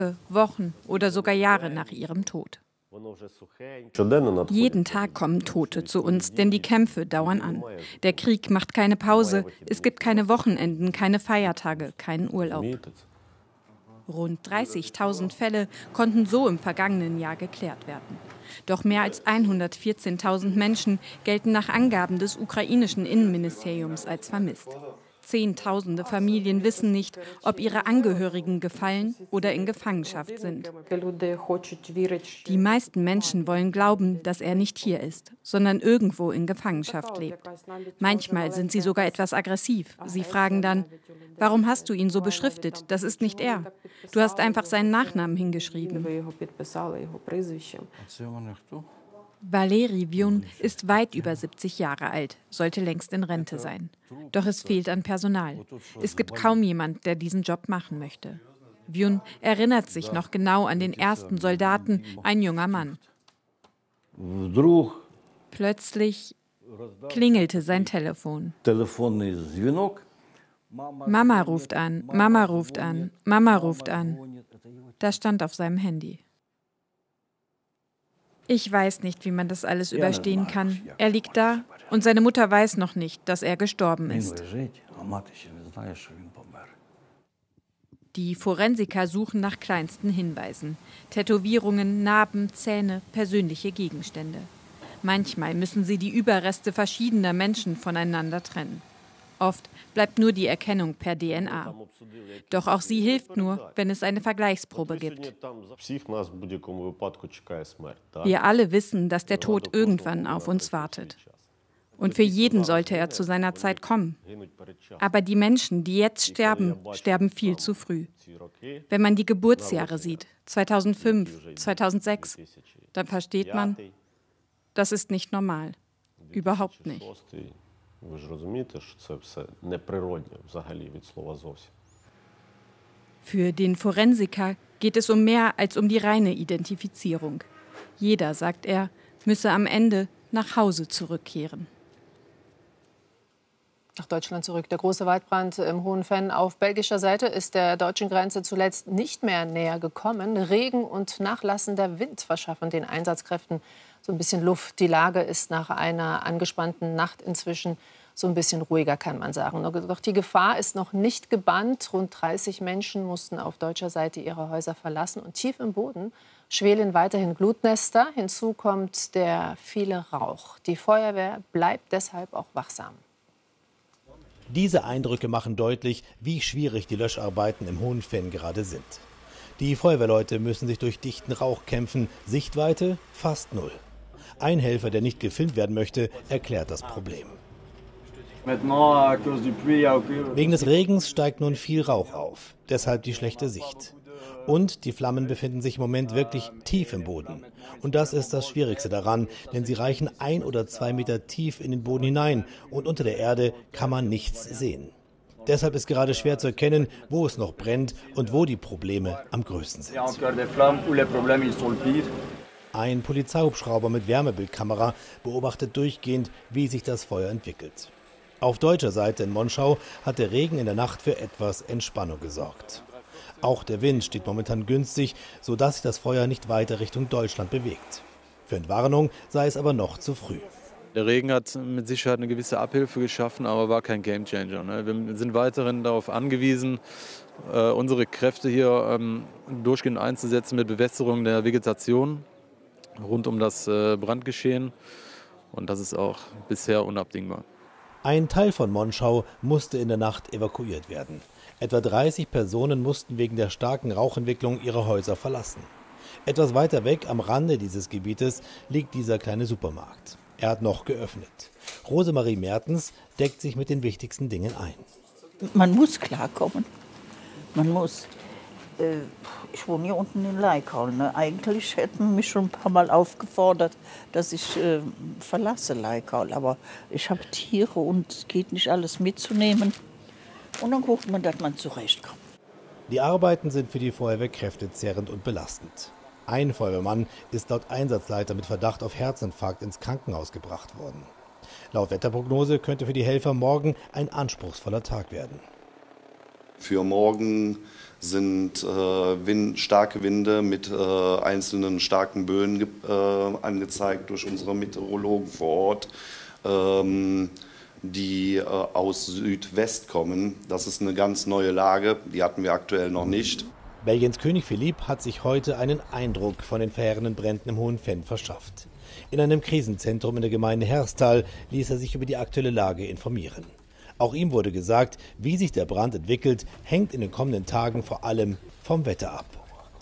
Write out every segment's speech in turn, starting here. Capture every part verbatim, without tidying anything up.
Wochen oder sogar Jahre nach ihrem Tod. Jeden Tag kommen Tote zu uns, denn die Kämpfe dauern an. Der Krieg macht keine Pause, es gibt keine Wochenenden, keine Feiertage, keinen Urlaub. Rund dreißigtausend Fälle konnten so im vergangenen Jahr geklärt werden. Doch mehr als hundertvierzehntausend Menschen gelten nach Angaben des ukrainischen Innenministeriums als vermisst. Zehntausende Familien wissen nicht, ob ihre Angehörigen gefallen oder in Gefangenschaft sind. Die meisten Menschen wollen glauben, dass er nicht hier ist, sondern irgendwo in Gefangenschaft lebt. Manchmal sind sie sogar etwas aggressiv. Sie fragen dann, warum hast du ihn so beschriftet? Das ist nicht er. Du hast einfach seinen Nachnamen hingeschrieben. Valeri Vyun ist weit über siebzig Jahre alt, sollte längst in Rente sein. Doch es fehlt an Personal. Es gibt kaum jemand, der diesen Job machen möchte. Vyun erinnert sich noch genau an den ersten Soldaten, ein junger Mann. Plötzlich klingelte sein Telefon. Mama ruft an, Mama ruft an, Mama ruft an. Das stand auf seinem Handy. Ich weiß nicht, wie man das alles überstehen kann. Er liegt da und seine Mutter weiß noch nicht, dass er gestorben ist. Die Forensiker suchen nach kleinsten Hinweisen. Tätowierungen, Narben, Zähne, persönliche Gegenstände. Manchmal müssen sie die Überreste verschiedener Menschen voneinander trennen. Oft bleibt nur die Erkennung per D N A. Doch auch sie hilft nur, wenn es eine Vergleichsprobe gibt. Wir alle wissen, dass der Tod irgendwann auf uns wartet. Und für jeden sollte er zu seiner Zeit kommen. Aber die Menschen, die jetzt sterben, sterben viel zu früh. Wenn man die Geburtsjahre sieht, zweitausendfünf, zweitausendsechs, dann versteht man, das ist nicht normal. Überhaupt nicht. Ви ж розумієте, що це все неприродне взагалі від слова зовсім. Für den Forensiker geht es um mehr als um die reine Identifizierung. Jeder, sagt er, müsse am Ende nach Hause zurückkehren. Nach Deutschland zurück. Der große Waldbrand im Hohenfenn auf belgischer Seite ist der deutschen Grenze zuletzt nicht mehr näher gekommen. Regen und nachlassender Wind verschaffen den Einsatzkräften so ein bisschen Luft. Die Lage ist nach einer angespannten Nacht inzwischen so ein bisschen ruhiger, kann man sagen. Doch die Gefahr ist noch nicht gebannt. Rund dreißig Menschen mussten auf deutscher Seite ihre Häuser verlassen. Und tief im Boden schwelen weiterhin Glutnester. Hinzu kommt der viele Rauch. Die Feuerwehr bleibt deshalb auch wachsam. Diese Eindrücke machen deutlich, wie schwierig die Löscharbeiten im Hohenfenn gerade sind. Die Feuerwehrleute müssen sich durch dichten Rauch kämpfen. Sichtweite fast null. Ein Helfer, der nicht gefilmt werden möchte, erklärt das Problem. Wegen des Regens steigt nun viel Rauch auf, deshalb die schlechte Sicht. Und die Flammen befinden sich im Moment wirklich tief im Boden. Und das ist das Schwierigste daran, denn sie reichen ein oder zwei Meter tief in den Boden hinein und unter der Erde kann man nichts sehen. Deshalb ist gerade schwer zu erkennen, wo es noch brennt und wo die Probleme am größten sind. Ein Polizeihubschrauber mit Wärmebildkamera beobachtet durchgehend, wie sich das Feuer entwickelt. Auf deutscher Seite in Monschau hat der Regen in der Nacht für etwas Entspannung gesorgt. Auch der Wind steht momentan günstig, sodass sich das Feuer nicht weiter Richtung Deutschland bewegt. Für Entwarnung sei es aber noch zu früh. Der Regen hat mit Sicherheit eine gewisse Abhilfe geschaffen, aber war kein Gamechanger. Wir sind weiterhin darauf angewiesen, unsere Kräfte hier durchgehend einzusetzen mit Bewässerung der Vegetation rund um das Brandgeschehen. Und das ist auch bisher unabdingbar. Ein Teil von Monschau musste in der Nacht evakuiert werden. Etwa dreißig Personen mussten wegen der starken Rauchentwicklung ihre Häuser verlassen. Etwas weiter weg am Rande dieses Gebietes liegt dieser kleine Supermarkt. Er hat noch geöffnet. Rosemarie Mertens deckt sich mit den wichtigsten Dingen ein. Man muss klarkommen. Man muss. Äh, ich wohne hier unten in Leikau. Ne? Eigentlich hätten mich schon ein paar Mal aufgefordert, dass ich äh, verlasse Leikau. Aber ich habe Tiere und es geht nicht alles mitzunehmen. Und dann guckt man, dass man zurechtkommt. Die Arbeiten sind für die Feuerwehrkräfte zehrend und belastend. Ein Feuerwehrmann ist laut Einsatzleiter mit Verdacht auf Herzinfarkt ins Krankenhaus gebracht worden. Laut Wetterprognose könnte für die Helfer morgen ein anspruchsvoller Tag werden. Für morgen sind äh, Wind, starke Winde mit äh, einzelnen starken Böen äh, angezeigt durch unsere Meteorologen vor Ort, ähm, die äh, aus Südwest kommen. Das ist eine ganz neue Lage, die hatten wir aktuell noch nicht. Belgiens König Philipp hat sich heute einen Eindruck von den verheerenden Bränden im Hohen Venn verschafft. In einem Krisenzentrum in der Gemeinde Herstal ließ er sich über die aktuelle Lage informieren. Auch ihm wurde gesagt, wie sich der Brand entwickelt, hängt in den kommenden Tagen vor allem vom Wetter ab.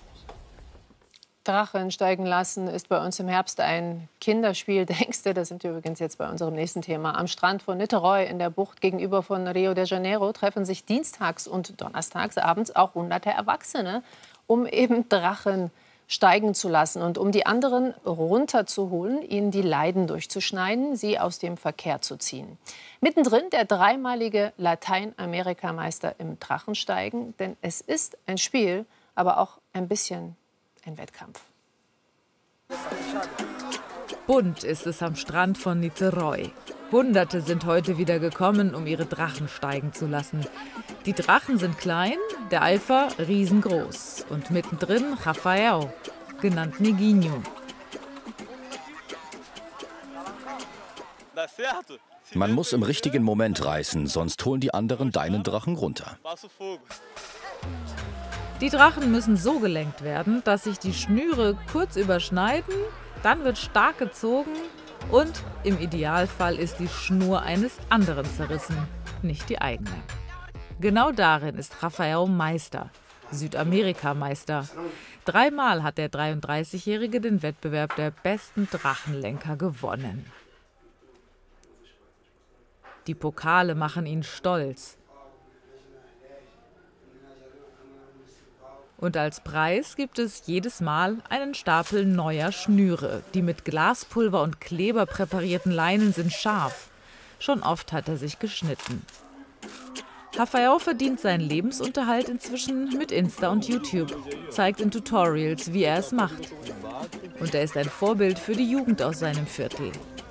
Drachen steigen lassen ist bei uns im Herbst ein Kinderspiel. Denkst du, da sind wir übrigens jetzt bei unserem nächsten Thema. Am Strand von Niterói in der Bucht gegenüber von Rio de Janeiro treffen sich dienstags und donnerstags abends auch hunderte Erwachsene, um eben Drachen steigen zu lassen und um die anderen runterzuholen, ihnen die Leiden durchzuschneiden, sie aus dem Verkehr zu ziehen. Mittendrin der dreimalige Lateinamerikameister im Drachensteigen, denn es ist ein Spiel, aber auch ein bisschen ein Wettkampf. Bunt ist es am Strand von Niterói. Hunderte sind heute wieder gekommen, um ihre Drachen steigen zu lassen. Die Drachen sind klein, der Eifer riesengroß. Und mittendrin Rafael, genannt Neguinho. Man muss im richtigen Moment reißen, sonst holen die anderen deinen Drachen runter. Die Drachen müssen so gelenkt werden, dass sich die Schnüre kurz überschneiden, dann wird stark gezogen und im Idealfall ist die Schnur eines anderen zerrissen, nicht die eigene. Genau darin ist Rafael Meister, Südamerikameister. Dreimal hat der dreiunddreißigjährige den Wettbewerb der besten Drachenlenker gewonnen. Die Pokale machen ihn stolz. Und als Preis gibt es jedes Mal einen Stapel neuer Schnüre. Die mit Glaspulver und Kleber präparierten Leinen sind scharf. Schon oft hat er sich geschnitten. Rafael verdient seinen Lebensunterhalt inzwischen mit Insta und YouTube, zeigt in Tutorials, wie er es macht. Und er ist ein Vorbild für die Jugend aus seinem Viertel.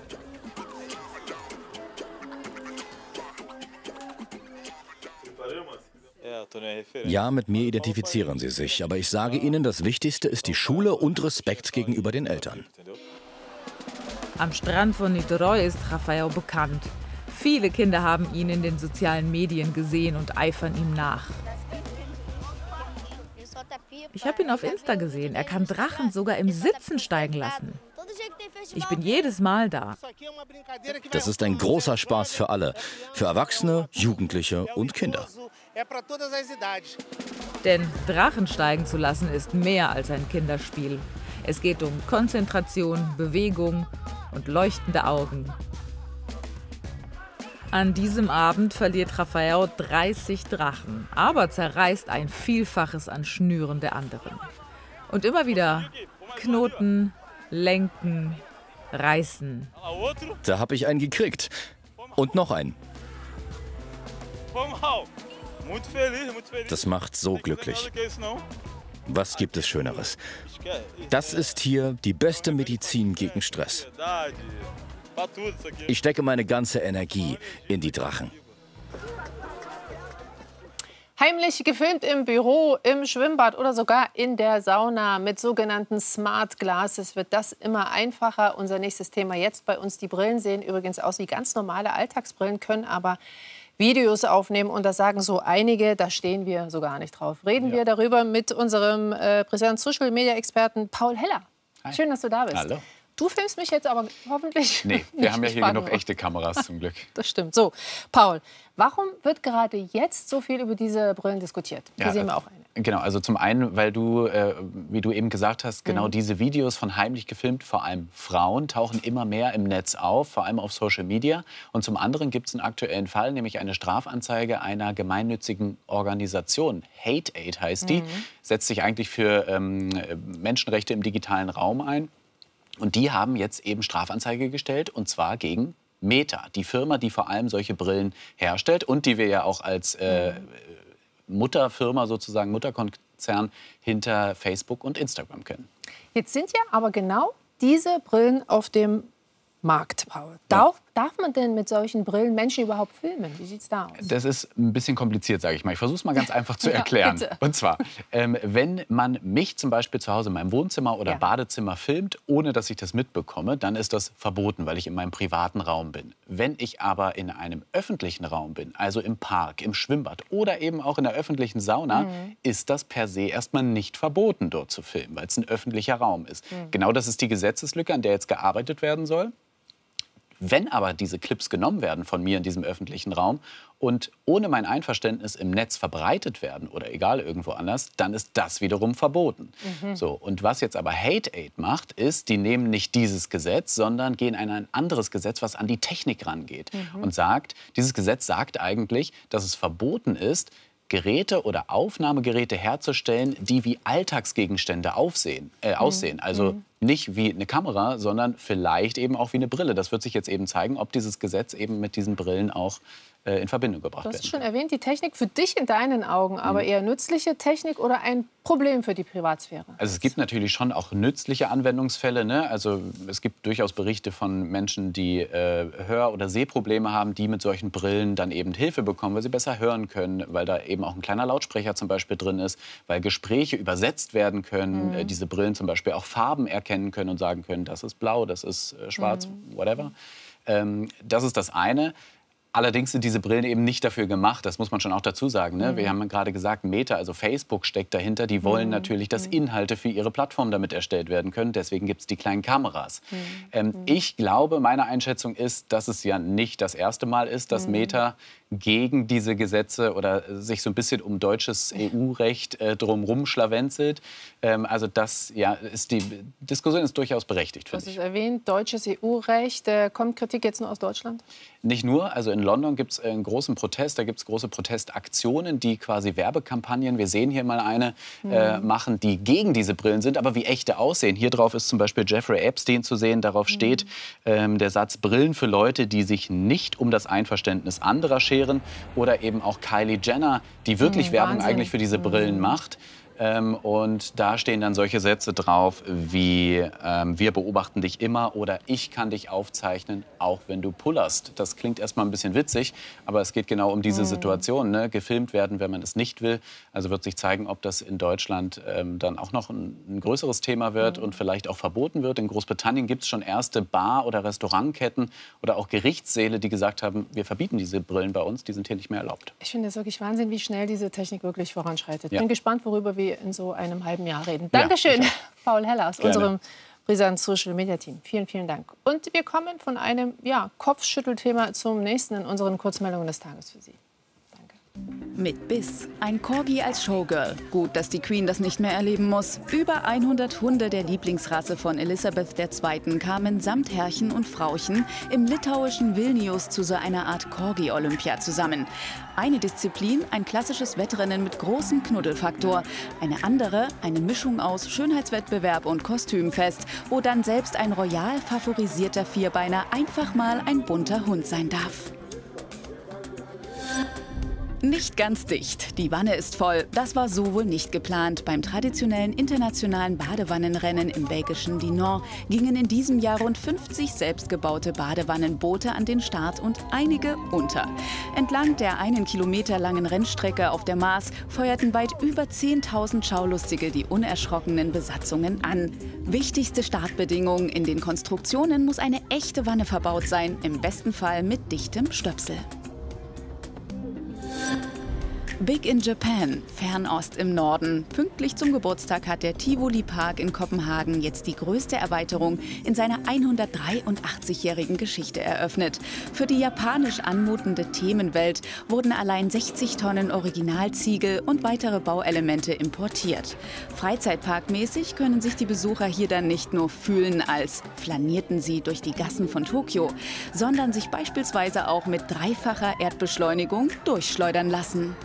Ja, mit mir identifizieren sie sich, aber ich sage ihnen, das Wichtigste ist die Schule und Respekt gegenüber den Eltern. Am Strand von Niterói ist Rafael bekannt. Viele Kinder haben ihn in den sozialen Medien gesehen und eifern ihm nach. Ich habe ihn auf Insta gesehen. Er kann Drachen sogar im Sitzen steigen lassen. Ich bin jedes Mal da. Das ist ein großer Spaß für alle. Für Erwachsene, Jugendliche und Kinder. Denn Drachen steigen zu lassen ist mehr als ein Kinderspiel. Es geht um Konzentration, Bewegung und leuchtende Augen. An diesem Abend verliert Rafael dreißig Drachen, aber zerreißt ein Vielfaches an Schnüren der anderen. Und immer wieder Knoten, lenken, reißen. Da habe ich einen gekriegt. Und noch einen. Das macht so glücklich. Was gibt es Schöneres? Das ist hier die beste Medizin gegen Stress. Ich stecke meine ganze Energie in die Drachen. Heimlich gefilmt im Büro, im Schwimmbad oder sogar in der Sauna mit sogenannten Smart Glasses wird das immer einfacher. Unser nächstes Thema jetzt bei uns. Die Brillen sehen übrigens aus wie ganz normale Alltagsbrillen, können aber Videos aufnehmen. Und da sagen so einige, da stehen wir so gar nicht drauf. Reden ja. wir darüber mit unserem äh, Präsenz-Social-Media-Experten Paul Heller. Hi. Schön, dass du da bist. Hallo. Du filmst mich jetzt aber hoffentlich Nee, wir nicht haben ja hier spannend. genug echte Kameras zum Glück. Das stimmt. So, Paul, warum wird gerade jetzt so viel über diese Brillen diskutiert? Hier Ja, sehen wir auch eine. Genau, also zum einen, weil du, äh, wie du eben gesagt hast, genau Mhm. diese Videos von heimlich gefilmt, vor allem Frauen, tauchen immer mehr im Netz auf, vor allem auf Social Media. Und zum anderen gibt es einen aktuellen Fall, nämlich eine Strafanzeige einer gemeinnützigen Organisation. Hate Aid heißt die, Mhm. setzt sich eigentlich für ähm, Menschenrechte im digitalen Raum ein. Und die haben jetzt eben Strafanzeige gestellt, und zwar gegen Meta, die Firma, die vor allem solche Brillen herstellt und die wir ja auch als äh, Mutterfirma, sozusagen Mutterkonzern hinter Facebook und Instagram kennen. Jetzt sind ja aber genau diese Brillen auf dem Markt, Paul. Darf, darf man denn mit solchen Brillen Menschen überhaupt filmen? Wie sieht es da aus? Das ist ein bisschen kompliziert, sage ich mal. Ich versuche es mal ganz einfach zu Ja, erklären. bitte. Und zwar, ähm, wenn man mich zum Beispiel zu Hause in meinem Wohnzimmer oder Ja. Badezimmer filmt, ohne dass ich das mitbekomme, dann ist das verboten, weil ich in meinem privaten Raum bin. Wenn ich aber in einem öffentlichen Raum bin, also im Park, im Schwimmbad oder eben auch in der öffentlichen Sauna, Mhm. ist das per se erstmal nicht verboten, dort zu filmen, weil es ein öffentlicher Raum ist. Mhm. Genau das ist die Gesetzeslücke, an der jetzt gearbeitet werden soll. Wenn aber diese Clips genommen werden von mir in diesem öffentlichen Raum und ohne mein Einverständnis im Netz verbreitet werden oder egal irgendwo anders, dann ist das wiederum verboten. Mhm. So, und was jetzt aber Hate Aid macht, ist, die nehmen nicht dieses Gesetz, sondern gehen in ein anderes Gesetz, was an die Technik rangeht Mhm. und sagt, dieses Gesetz sagt eigentlich, dass es verboten ist, Geräte oder Aufnahmegeräte herzustellen, die wie Alltagsgegenstände aufsehen, äh, aussehen. Also Mhm. nicht wie eine Kamera, sondern vielleicht eben auch wie eine Brille. Das wird sich jetzt eben zeigen, ob dieses Gesetz eben mit diesen Brillen auch äh, in Verbindung gebracht Du hast werden es schon erwähnt, die Technik für dich in deinen Augen, aber Mhm. eher nützliche Technik oder ein Problem für die Privatsphäre? Also es gibt natürlich schon auch nützliche Anwendungsfälle. Ne? Also es gibt durchaus Berichte von Menschen, die äh, Hör- oder Sehprobleme haben, die mit solchen Brillen dann eben Hilfe bekommen, weil sie besser hören können, weil da eben auch ein kleiner Lautsprecher zum Beispiel drin ist, weil Gespräche übersetzt werden können, Mhm. äh, diese Brillen zum Beispiel auch Farben erkennen können und sagen können, das ist blau, das ist äh, schwarz, Mhm. whatever. Ähm, das ist das eine. Allerdings sind diese Brillen eben nicht dafür gemacht, das muss man schon auch dazu sagen. Ne? Mhm. Wir haben gerade gesagt, Meta, also Facebook steckt dahinter. Die wollen Mhm. natürlich, dass Inhalte für ihre Plattform damit erstellt werden können. Deswegen gibt es die kleinen Kameras. Mhm. Ähm, ich glaube, meine Einschätzung ist, dass es ja nicht das erste Mal ist, dass Mhm. Meta gegen diese Gesetze oder sich so ein bisschen um deutsches E U-Recht äh, drumherum schlawenzelt. Ähm, also das, ja, ist die Diskussion ist durchaus berechtigt, Du finde hast ich. es erwähnt, deutsches E U-Recht. Äh, kommt Kritik jetzt nur aus Deutschland? Nicht nur, also in London gibt es einen großen Protest, da gibt es große Protestaktionen, die quasi Werbekampagnen, wir sehen hier mal eine, äh, Mhm. machen, die gegen diese Brillen sind, aber wie echte aussehen. Hier drauf ist zum Beispiel Jeffrey Epstein zu sehen, darauf steht ähm, der Satz Brillen für Leute, die sich nicht um das Einverständnis anderer scheren oder eben auch Kylie Jenner, die wirklich Mhm, Werbung Wahnsinn. eigentlich für diese Brillen macht. Ähm, und da stehen dann solche Sätze drauf wie ähm, wir beobachten dich immer oder ich kann dich aufzeichnen, auch wenn du pullerst. Das klingt erstmal ein bisschen witzig, aber es geht genau um diese Mhm. Situation. Ne? Gefilmt werden, wenn man es nicht will. Also wird sich zeigen, ob das in Deutschland ähm, dann auch noch ein, ein größeres Thema wird Mhm. und vielleicht auch verboten wird. In Großbritannien gibt es schon erste Bar- oder Restaurantketten oder auch Gerichtssäle, die gesagt haben, wir verbieten diese Brillen bei uns, die sind hier nicht mehr erlaubt. Ich finde es wirklich Wahnsinn, wie schnell diese Technik wirklich voranschreitet. Ja. Bin gespannt, worüber wir in so einem halben Jahr reden. Ja, Dankeschön, ich Paul Heller aus Gerne. unserem Brisant Social Media Team. Vielen, vielen Dank. Und wir kommen von einem ja, Kopfschüttelthema zum nächsten in unseren Kurzmeldungen des Tages für Sie. Mit Biss. Ein Corgi als Showgirl. Gut, dass die Queen das nicht mehr erleben muss. Über hundert Hunde der Lieblingsrasse von Elisabeth der Zweiten kamen samt Herrchen und Frauchen im litauischen Vilnius zu so einer Art Corgi-Olympia zusammen. Eine Disziplin, ein klassisches Wettrennen mit großem Knuddelfaktor. Eine andere, eine Mischung aus Schönheitswettbewerb und Kostümfest, wo dann selbst ein royal favorisierter Vierbeiner einfach mal ein bunter Hund sein darf. Nicht ganz dicht. Die Wanne ist voll. Das war so wohl nicht geplant. Beim traditionellen internationalen Badewannenrennen im belgischen Dinant gingen in diesem Jahr rund fünfzig selbstgebaute Badewannenboote an den Start und einige unter. Entlang der einen Kilometer langen Rennstrecke auf der Maas feuerten weit über zehntausend Schaulustige die unerschrockenen Besatzungen an. Wichtigste Startbedingung: in den Konstruktionen muss eine echte Wanne verbaut sein, im besten Fall mit dichtem Stöpsel. Big in Japan, Fernost im Norden. Pünktlich zum Geburtstag hat der Tivoli Park in Kopenhagen jetzt die größte Erweiterung in seiner hundertdreiundachtzigjährigen Geschichte eröffnet. Für die japanisch anmutende Themenwelt wurden allein sechzig Tonnen Originalziegel und weitere Bauelemente importiert. Freizeitparkmäßig können sich die Besucher hier dann nicht nur fühlen, als flanierten sie durch die Gassen von Tokio, sondern sich beispielsweise auch mit dreifacher Erdbeschleunigung durchschleudern lassen.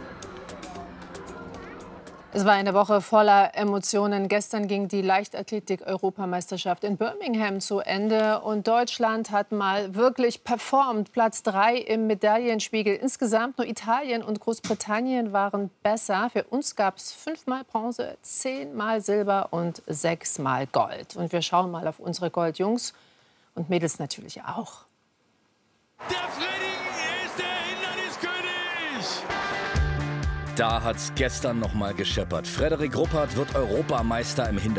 Es war eine Woche voller Emotionen. Gestern ging die Leichtathletik-Europameisterschaft in Birmingham zu Ende und Deutschland hat mal wirklich performt. Platz drei im Medaillenspiegel. Insgesamt nur Italien und Großbritannien waren besser. Für uns gab es fünfmal Bronze, zehnmal Silber und sechsmal Gold. Und wir schauen mal auf unsere Goldjungs und Mädels natürlich auch. Der Freddy ist der Hinderniskönig! Da hat's gestern noch mal gescheppert. Frederik Ruppert wird Europameister im Hindernis.